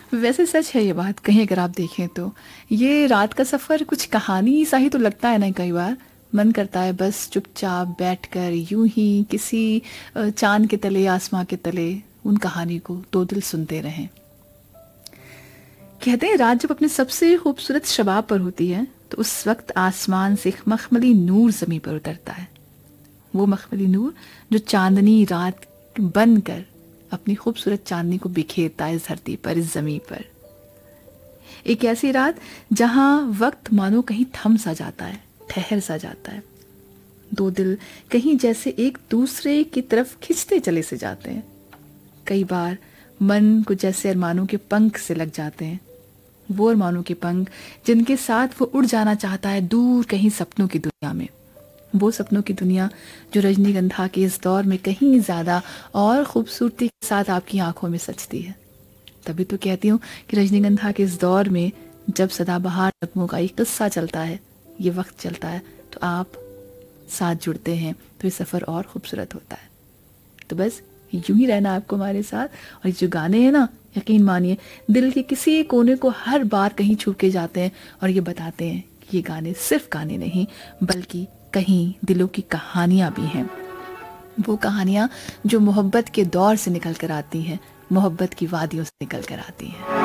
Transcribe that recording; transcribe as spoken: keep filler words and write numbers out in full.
वैसे सच है ये बात, कहीं अगर आप देखें तो ये रात का सफ़र कुछ कहानी सा ही तो लगता है ना। कई बार मन करता है बस चुपचाप बैठकर यूं ही किसी अ, चांद के तले, आसमां के तले उन कहानी को दो दिल सुनते रहें। कहते हैं रात जब अपने सबसे खूबसूरत शबाब पर होती है तो उस वक्त आसमान से एक मखमली नूर जमीन पर उतरता है। वो मखमली नूर जो चांदनी रात बनकर अपनी खूबसूरत चांदनी को बिखेरता है इस धरती पर, इस जमीन पर। एक ऐसी रात जहां वक्त मानो कहीं थम सा जाता है, ठहर सा जाता है। दो दिल कहीं जैसे एक दूसरे की तरफ खिंचते चले से जाते हैं। कई बार मन को जैसे अरमानों के पंख से लग जाते हैं, वो अरमानों के पंख जिनके साथ वो उड़ जाना चाहता है दूर कहीं सपनों की दुनिया में। वो सपनों की दुनिया जो रजनीगंधा के इस दौर में कहीं ज्यादा और खूबसूरती के साथ आपकी आंखों में सजती है। तभी तो कहती हूँ कि रजनीगंधा के इस दौर में जब सदाबहार नगमों का एक किस्सा चलता है, ये वक्त चलता है, तो आप साथ जुड़ते हैं तो ये सफ़र और खूबसूरत होता है। तो बस यूं ही रहना आपको हमारे साथ। और ये जो गाने हैं ना, यकीन मानिए दिल के किसी कोने को हर बार कहीं छू के जाते हैं और ये बताते हैं कि ये गाने सिर्फ गाने नहीं बल्कि कहीं दिलों की कहानियां भी हैं। वो कहानियां जो मोहब्बत के दौर से निकल कर आती हैं, मोहब्बत की वादियों से निकल कर आती हैं।